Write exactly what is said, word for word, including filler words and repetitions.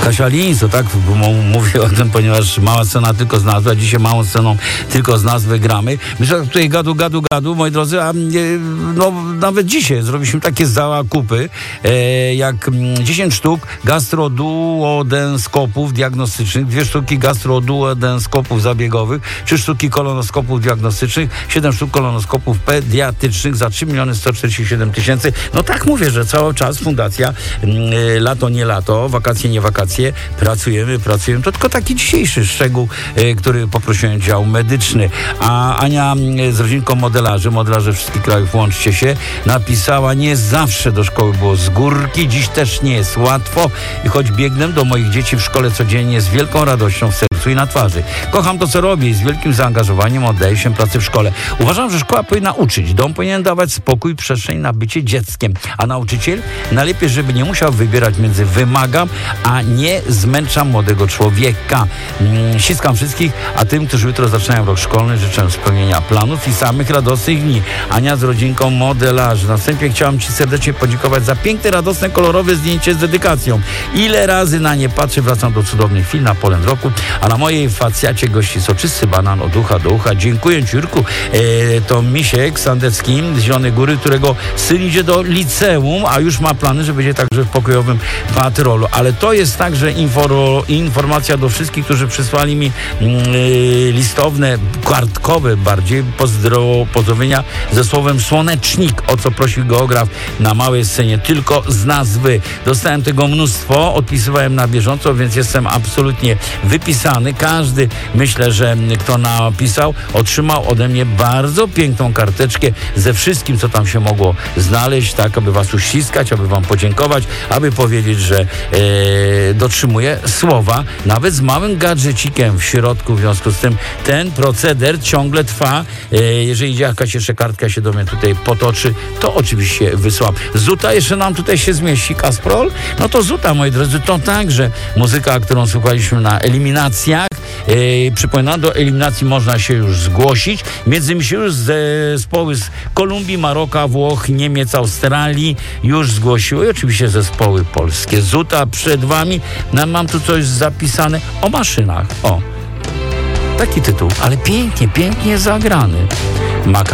Kasia Lińco, tak? Mówię o tym, ponieważ mała scena tylko z nazwy, a dzisiaj małą sceną tylko z nazwy gramy. Myślę, że tutaj gadu, gadu, gadu, moi drodzy, a no, nawet dzisiaj zrobiliśmy takie zakupy, e, jak dziesięć sztuk gastroduodenskopów diagnostycznych, dwie sztuki gastroduodenskopów zabiegowych, trzy sztuki kolonoskopów diagnostycznych, siedem sztuk kolonoskopów pediatrycznych za trzy miliony sto czterdzieści siedem tysięcy. No tak mówię, że cały czas fundacja y, lato, nie lato, wakacje, nie wakacje, pracujemy, pracujemy. To tylko taki dzisiejszy szczegół, y, który poprosiłem dział medyczny. A Ania y, z rodzinką modelarzy, modelarze wszystkich krajów, łączcie się, napisała: nie zawsze do szkoły było z górki, dziś też nie jest łatwo i choć biegnę do moich dzieci w szkole codziennie z wielką radością w sercu i na twarzy. Kocham to, co robię i z wielkim zaangażowaniem oddaję się pracy w szkole. Uważam, że szkoła powinna uczyć, dom powinien dawać spokój i przestrzeń na bycie dzieckiem, a nauczyciel najlepiej, żeby nie musiał wybierać między wymagam, a nie zmęczam młodego człowieka. Hmm, ściskam wszystkich, a tym, którzy jutro zaczynają rok szkolny, życzę spełnienia planów i samych radosnych dni. Ania z rodzinką modelarzy. Na wstępie chciałam Ci serdecznie podziękować za piękne, radosne, kolorowe zdjęcie z dedykacją. Ile razy na nie patrzę, wracam do cudownych chwil na Polen Roku, a na mojej facjacie gości soczysty banan od ucha do ucha. Dziękuję Ci, Jurku. E, to Misiek Sandecki z Zielonej Góry, którego syn idzie do liceum, a już ma plany, że będzie także w pokojowym patrolu. Ale to jest także info, informacja do wszystkich, którzy przysłali mi yy, listowne, kartkowe bardziej pozdro, pozdrowienia ze słowem słonecznik, o co prosił geograf na małej scenie, tylko z nazwy. Dostałem tego mnóstwo, odpisywałem na bieżąco, więc jestem absolutnie wypisany. Każdy, myślę, że kto napisał, otrzymał ode mnie bardzo piękną karteczkę ze wszystkim, co tam się mogło znaleźć, tak, aby was uściskać, aby wam podziękować, aby powiedzieć, że e, dotrzymuję słowa, nawet z małym gadżecikiem w środku. W związku z tym ten proceder ciągle trwa. E, jeżeli jakaś jeszcze kartka się do mnie tutaj potoczy, to oczywiście wysłam. Zuta jeszcze nam tutaj się zmieści, Kasprol? No to Zuta, moi drodzy, to także muzyka, którą słuchaliśmy na eliminacjach. E, przypominam, do eliminacji można się już zgłosić. Między innymi się już zespoły z Kolumbii, Maroka, Włoch, Niemiec, Australii już zgłosiły. I oczywiście zespoły polskie. Zuta przed wami. No, mam tu coś zapisane o maszynach. O, taki tytuł, ale pięknie, pięknie zagrany. Maka